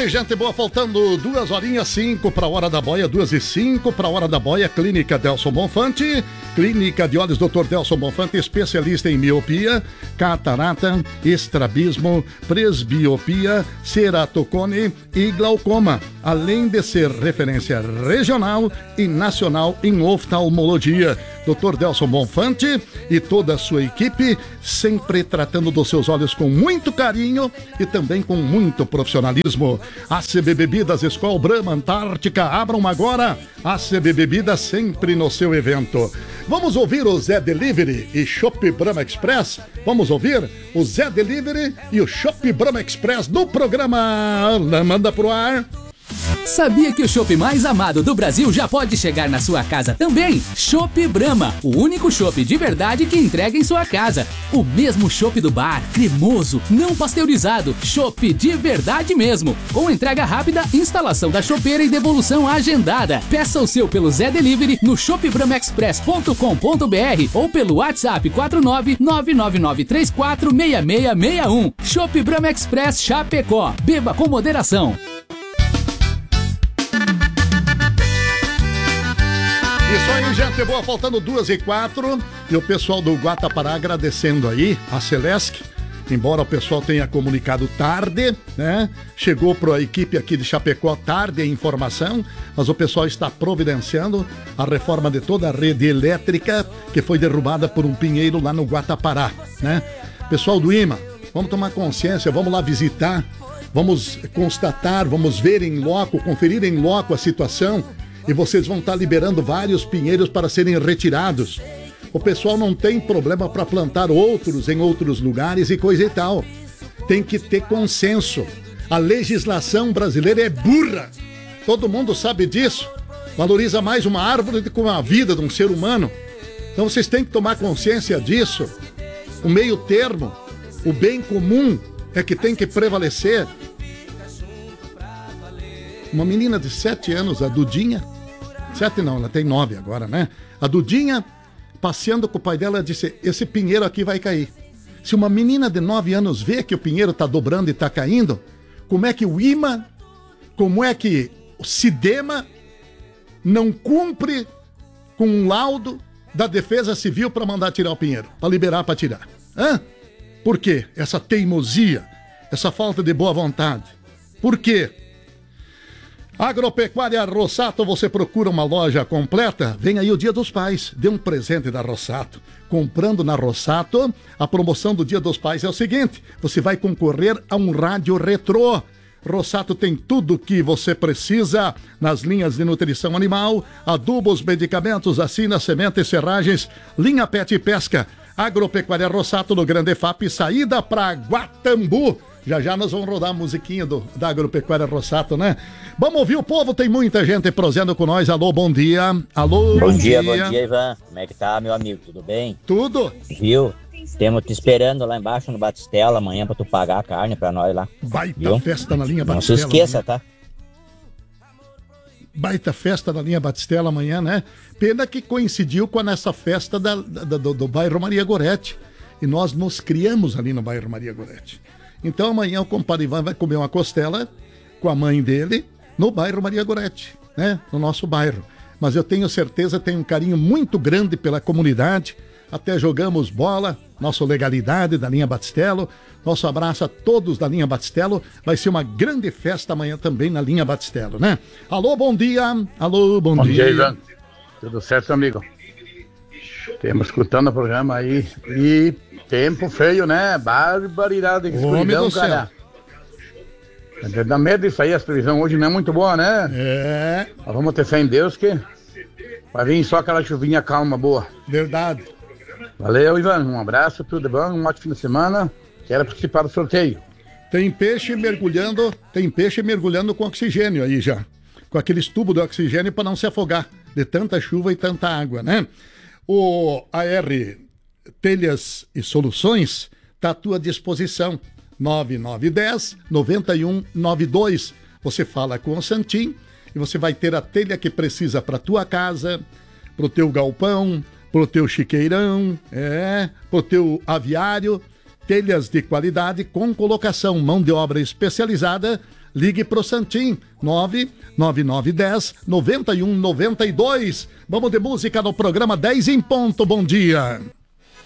gente, gente boa, faltando 2h05 para a hora da boia, 2h05 para a hora da boia. Clínica Delson Bonfante, Clínica de Olhos Dr. Delson Bonfante, especialista em miopia, catarata, estrabismo, presbiopia, ceratocone e glaucoma, além de ser referência regional e nacional em oftalmologia. Dr. Delson Bonfante e toda a sua equipe, sempre tratando dos seus olhos com muito carinho e também com muito profissionalismo. ACB Bebidas, Skol, Brahma, Antártica, abram agora. ACB Bebidas sempre no seu evento. Vamos ouvir o Zé Delivery e Chopp Brahma Express? Vamos ouvir o Zé Delivery e o Chopp Brahma Express no programa Manda Pro Ar. Sabia que o chopp mais amado do Brasil já pode chegar na sua casa também? Chopp Brahma, o único chopp de verdade que entrega em sua casa. O mesmo chopp do bar, cremoso, não pasteurizado, chopp de verdade mesmo. Com entrega rápida, instalação da chopeira e devolução agendada. Peça o seu pelo Zé Delivery no shopbramaexpress.com.br ou pelo WhatsApp 49999346661. Chopp Brahma Express Chapecó. Beba com moderação. Isso aí, gente boa, faltando 2h04 e o pessoal do Guatapará agradecendo aí a Celesc, embora o pessoal tenha comunicado tarde, né? Chegou para a equipe aqui de Chapecó tarde a informação, mas o pessoal está providenciando a reforma de toda a rede elétrica que foi derrubada por um pinheiro lá no Guatapará, né? Pessoal do IMA, vamos tomar consciência, vamos lá visitar, vamos constatar, vamos ver em loco, conferir em loco a situação. E vocês vão estar liberando vários pinheiros para serem retirados. O pessoal não tem problema para plantar outros em outros lugares e coisa e tal. Tem que ter consenso. A legislação brasileira é burra. Todo mundo sabe disso. Valoriza mais uma árvore do que a vida de um ser humano. Então vocês têm que tomar consciência disso. O meio termo, o bem comum é que tem que prevalecer. Uma menina de 7 anos, a Dudinha, 7 não, ela tem 9 agora, né? A Dudinha, passeando com o pai dela, disse, esse pinheiro aqui vai cair. Se uma menina de 9 anos vê que o pinheiro está dobrando e está caindo, como é que o IMA, como é que o SIDEMA não cumpre com um laudo da Defesa Civil para mandar tirar o pinheiro, para liberar para tirar? Hã? Por quê? Essa teimosia, essa falta de boa vontade. Por quê? Agropecuária Rossato, você procura uma loja completa? Vem aí o Dia dos Pais, dê um presente da Rossato. Comprando na Rossato, a promoção do Dia dos Pais é o seguinte, você vai concorrer a um rádio retrô. Rossato tem tudo o que você precisa nas linhas de nutrição animal, adubos, medicamentos, assina, semente, serragens, linha pet e pesca. Agropecuária Rossato no Grande FAP, saída para Guatambu. Já nós vamos rodar a musiquinha da Agropecuária Rossato, né? Vamos ouvir o povo, tem muita gente prosendo com nós. Alô, bom dia. Alô, bom dia. Bom dia, Ivan. Como é que tá, meu amigo? Tudo bem? Tudo. Viu? Temos te esperando lá embaixo no Batistela amanhã pra tu pagar a carne pra nós lá. Baita festa na linha Batistela. Não se esqueça, amanhã. Tá? Baita festa na linha Batistela amanhã, né? Pena que coincidiu com essa festa do bairro Maria Goretti. E nós nos criamos ali no bairro Maria Goretti. Então amanhã o compadre Ivan vai comer uma costela com a mãe dele no bairro Maria Goretti, né? No nosso bairro. Mas eu tenho certeza, tenho um carinho muito grande pela comunidade. Até jogamos bola, nossa legalidade da linha Batistelo. Nosso abraço a todos da linha Batistelo. Vai ser uma grande festa amanhã também na linha Batistelo, né? Alô, bom dia. Alô, bom dia. Bom dia, Ivan. Tudo certo, amigo? Estamos escutando o programa aí. E tempo feio, né? Barbaridade de escuridão, cara. Dá medo disso aí, a previsão hoje não é muito boa, né? É. Nós vamos ter fé em Deus que vai vir só aquela chuvinha calma, boa. Verdade. Valeu, Ivan. Um abraço, tudo bom? Um ótimo fim de semana. Quero participar do sorteio. Tem peixe mergulhando com oxigênio aí já. Com aqueles tubos de oxigênio para não se afogar de tanta chuva e tanta água, né? O AR Telhas e Soluções está à tua disposição. 9910-9192. Você fala com o Santim e você vai ter a telha que precisa para tua casa, para o teu galpão, para o teu chiqueirão, para o teu aviário. Telhas de qualidade com colocação, mão de obra especializada ligue pro Santim, 99910-9192. Vamos de música no programa 10 em ponto, bom dia.